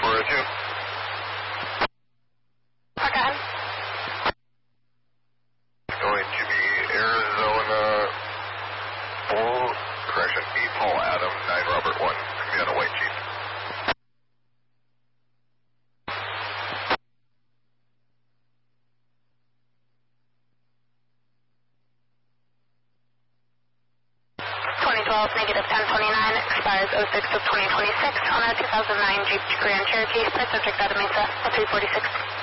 402. Park ahead. Going to be Arizona 8 Paul Adam, 9 Robert 1. Going to be on a white Jeep. Negative 1029, expires 06 of 2026 on a 2009 Jeep Grand Cherokee, by subject out of Mesa, 346.